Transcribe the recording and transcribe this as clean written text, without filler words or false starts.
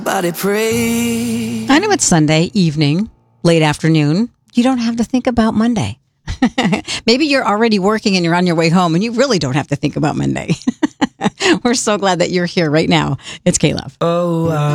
Body pray. I know it's Sunday evening, late afternoon. You don't have to think about Monday. Maybe you're already working and you're on your way home and you really don't have to think about Monday. We're so glad that you're here right now. It's K-Love. Oh,